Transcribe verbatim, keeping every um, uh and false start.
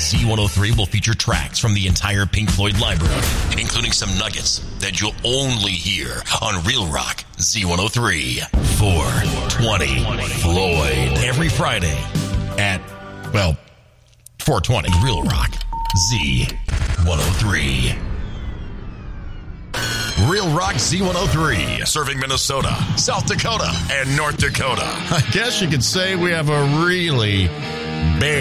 Z one oh three will feature tracks from the entire Pink Floyd library, including some nuggets that you'll only hear on Real Rock Z one oh three. four twenty Floyd. Every Friday at, well, four twenty Real Rock Z one oh three. Real Rock Z one oh three, serving Minnesota, South Dakota, and North Dakota. I guess you could say we have a really big